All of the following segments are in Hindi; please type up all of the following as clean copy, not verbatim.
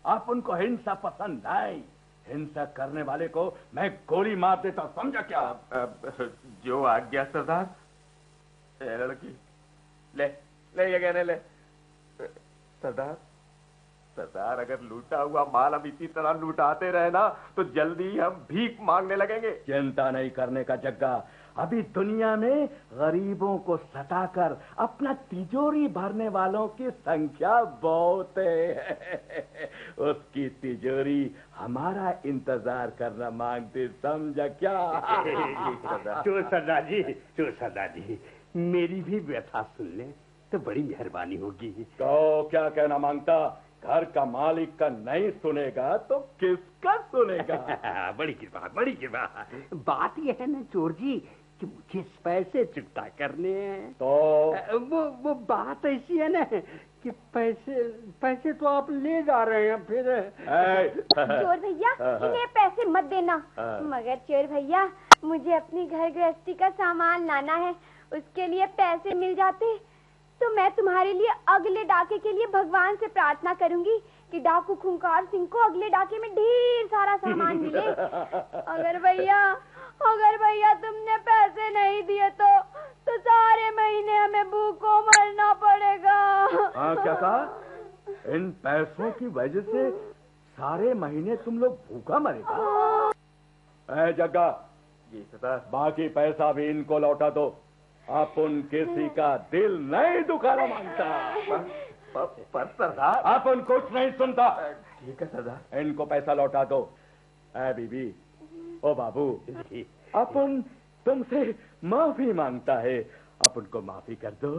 आप उनको हिंसा पसंद नहीं। हिंसा करने वाले को मैं गोली मार देता, समझा क्या? जो आज्ञा सरदार। लड़की ले ले ये गहने ले। सरदार सरदार, अगर लूटा हुआ माल हम इसी तरह लूटाते रहे ना तो जल्दी ही हम भीख मांगने लगेंगे। चिंता नहीं करने का जग्गा, अभी दुनिया में गरीबों को सताकर अपना तिजोरी भरने वालों की संख्या बहुत है। उसकी तिजोरी हमारा इंतजार करना मांगते, समझा क्या? चोर सरदार जी, मेरी भी व्यथा सुन ले तो बड़ी मेहरबानी होगी। तो क्या कहना मांगता? घर का मालिक का नहीं सुनेगा तो किसका सुनेगा? बड़ी कृपा। बात यह है ना चोर जी कि मुझे पैसे चुकता करने हैं। तो वो बात ऐसी है ना कि पैसे तो आप ले जा रहे हैं फिर। चोर भैया, इन्हें पैसे मत देना। मगर चोर भैया, मुझे अपनी घर गृहस्थी का सामान लाना है, उसके लिए पैसे मिल जाते तो मैं तुम्हारे लिए अगले डाके के लिए भगवान से प्रार्थना करूंगी कि डाकू खूंखार सिंह को अगले डाके में ढेर सारा सामान मिले। अगर भैया तुमने पैसे नहीं दिए तो सारे महीने हमें भूखों मरना पड़ेगा। हाँ, क्या कहा? इन पैसों की वजह से सारे महीने तुम लोग भूखा मरेगा? जग्गा, बाकी पैसा भी इनको लौटा दो। अपन किसी का दिल नहीं दुखाना मांगता। पर सरदार, अपन कुछ नहीं सुनता। ठीक है सरदार, इनको पैसा लौटा दो। बीबी, ओ बाबू, अपन तुमसे माफी मांगता है, अपन को माफी कर दो।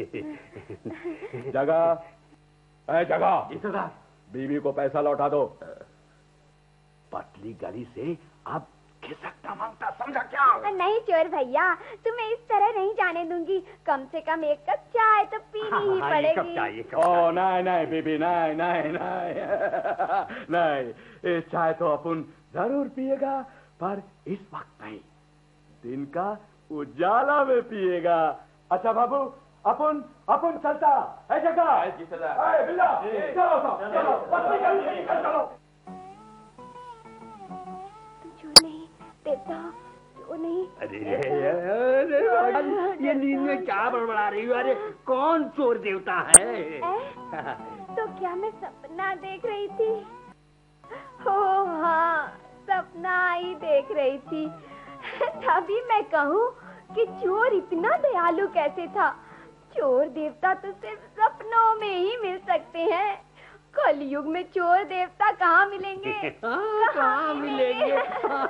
जगह जी सरदार, बीबी को पैसा लौटा दो। पतली गली से अब खिसकना मांगता, समझा क्या? नहीं चोर भैया, तुम्हें इस तरह नहीं जाने दूंगी। कम से कम एक कप चाय तो पीनी ही पड़ेगी। ओ नहीं बीबी, नहीं, चाय तो अपन जरूर पिएगा, पर इस वक्त नहीं, दिन का उजाला में पिएगा। अच्छा बाबू, अपन चलता है जगह। जी सरदार। चलो, पतली गली से निकल चलो। देवता, वो नहीं। अरे ये नींद में क्या बड़बड़ा रही हो? अरे कौन चोर देवता है? तो क्या मैं सपना देख रही थी? ओ हाँ, सपना ही देख रही थी। तभी मैं कहूँ कि चोर इतना दयालु कैसे था? चोर देवता तो सिर्फ सपनों में ही मिल सकते हैं। कलयुग में चोर देवता कहाँ मिलेंगे? कहाँ मिलेंगे?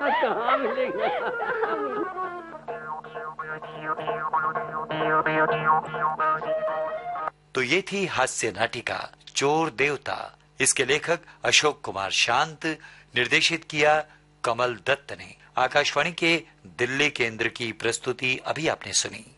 तो ये थी हास्य नाटिका चोर देवता। इसके लेखक अशोक कुमार शांत, निर्देशित किया कमल दत्त ने। आकाशवाणी के दिल्ली केंद्र की प्रस्तुति अभी आपने सुनी।